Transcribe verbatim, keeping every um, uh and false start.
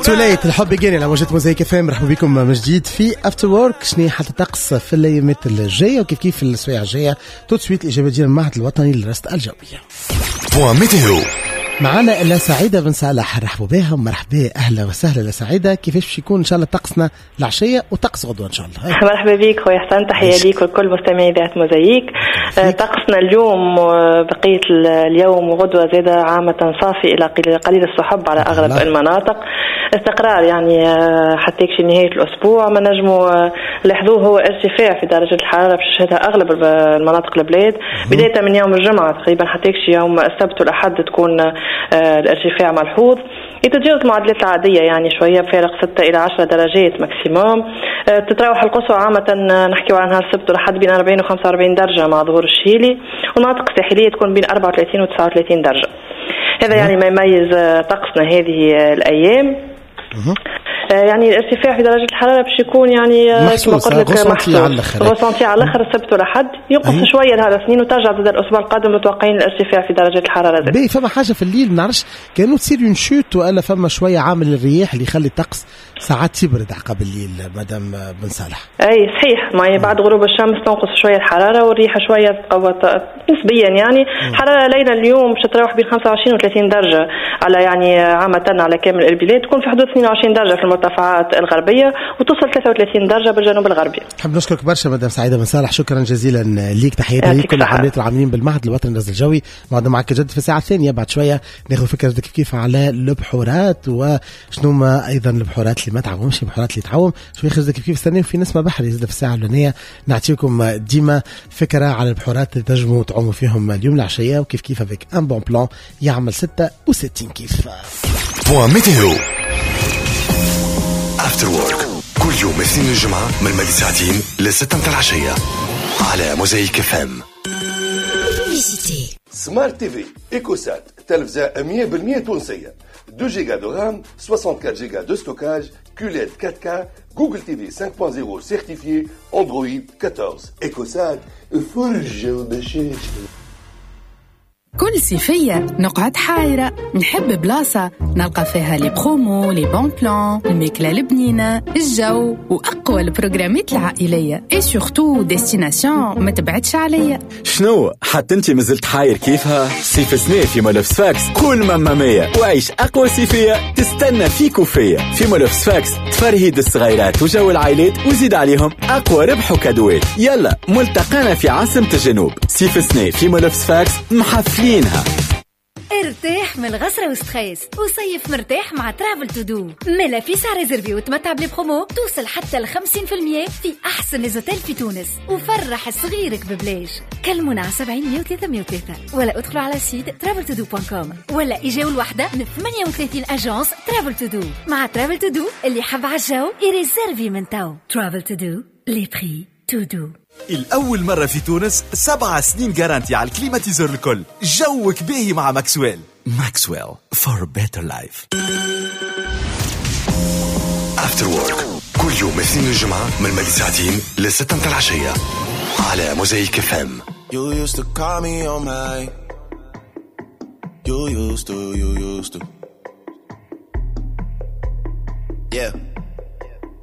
توليت الحب يجيني على موجة موزايك اف ام. مرحبا بكم من جديد في افتر وورك. شنو حتى الطقس في الايامات الجايه وكيف كيف الاسابيع الجايه. تو سويت الاجابه ديال المعهد الوطني للرصد الجويه. بوان ميتيو معنا الا سعيده بن صالح. رحبوا بها ومرحبا اهلا وسهلا الا سعيده. كيفاش باش يكون ان شاء الله طقسنا العشيه وطقس غدوه ان شاء الله؟ مرحبا بك خويا حسن، تحيه ليك ولكل مستمعي ذات موزايك. طقسنا اليوم بقيه اليوم وغدوه زاده عامه صافي الى قليل السحب على اغلب الله. المناطق استقرار يعني حتى يكشي نهايه الاسبوع. ما نجموا نلاحظوه هو ارتفاع في درجه الحراره باش تشهدها اغلب المناطق البلاد بدايه من يوم الجمعه تقريبا حتى يكشي يوم السبت والاحد تكون الارتفاع ملحوظ. يتجاوز المعدلات العادية يعني شوية بفارق ستة إلى عشرة درجات ماكسيموم. تتراوح القصوى عامة نحكي عن نهار السبت لحد بين أربعين وخمسة وأربعين درجة مع ظهور الشيلي، والمناطق الساحلية تكون بين أربعة وثلاثين وتسعة وثلاثين درجة. هذا يعني ما يميز طقسنا هذه الأيام. يعني الارتفاع في درجة الحرارة باش يكون يعني كما قلت لك رسنتي على الآخر السبت والأحد، ينقص أيه. شوية نهار الاثنين وترجع ضد الأسبوع القادم متوقعين الارتفاع في درجة الحرارة. بي فما حاجة في الليل ما نعرفش كانوا تصير ينشوت ولا فما شوية عامل الرياح اللي يخلي الطقس ساعات يبرد عقب الليل مدام بن صالح. أي صحيح، ما بعد غروب الشمس تنقص شوية الحرارة والريحة شوية تقوى نسبيا يعني. حرارة ليلة اليوم باش تتراوح بين خمسة وعشرين وثلاثين درجة على يعني عامة على كامل البلاد، تكون في حدود اثنين وعشرين درجة في المرتفعات الغربية وتوصل ثلاثة وثلاثين درجة بالجنوب الغربي. نحب نشكرك برشا مدام سعيدة بن صالح، شكرا جزيلا ليك. تحياتي ليك كل العاملين العاملين بالمعهد الوطني للرصد الجوي. معنا معك جد في الساعة الثانية بعد شوية ناخذ فكرة كيف كيف على البحورات وشنو ما أيضا البحورات اللي ما تعومش، البحورات اللي تعوم شوية خرجت كيف كيف استنى في نسمة بحري زاد في الساعة الأولانية نعطيكم ديما فكرة على البحورات اللي تنجموا تعوموا فيهم اليوم العشية وكيف كيف افيك ان بون بلان يعمل ستة وستين كيف. بوان ميتيو افتر وورك كل يوم اثنين الجمعة من مدة ساعتين لستة متاع العشية على موزايك اف ام. سمارت تي في ايكوسات تلفزة مية بالمية تونسية، اثنين جيجا دو رام، أربعة وستين جيجا دو ستوكاج، كوليد أربعة كيه، جوجل تي في خمسة نقطة صفر سيرتيفيي، اندرويد أحد عشر. ايكوسات فرجة وبشاشة. كل صيفية نقعد حايرة نحب بلاصة نلقى فيها لي برومو لي بون بلان الماكلة البنينة الجو وأقوى البروغرامات العائلية اي سورتو ديستيناسيون ما تبعدش عليا. شنو حتى انت مازلت حاير كيفها؟ صيف سنة في مولف سفاكس كل ممامية وعيش أقوى صيفية تستنى فيك وفيا. في مولف سفاكس تفرهيد الصغيرات وجو العائلات وزيد عليهم أقوى ربح وكادوات. يلا ملتقانا في عاصمة الجنوب صيف سنة في مولف سفاكس محفلين. ارتاح من الغسرة وستريس وصيف مرتاح مع ترافل تو دو. ملا في ساعة ريزرفي وتمتع بلي برومو توصل حتى ل خمسين بالمية في أحسن ليزوتيل في تونس وفرح صغيرك ببلاش. كلمونا على سبعين مية وثلاثة مية وثلاثة ولا ادخلوا على سيت ترافل تو دو دوت كوم ولا اجاو الوحدة من ثمانية وثلاثين أجانس ترافل تو دو. مع ترافل تو دو اللي حب عالجو يريزرفي من تو. ترافل تو دو لي بري تو دو. الأول مرة في تونس سبع سنين جارانتي على الكليماتيزور الكل. جوك باهي مع ماكسويل. ماكسويل for a better life. After Work كل يوم اثنين الجمعة من مدة ساعتين لستة متاع العشية على موزايك اف ام. You used to call me on my You used to, you used to Yeah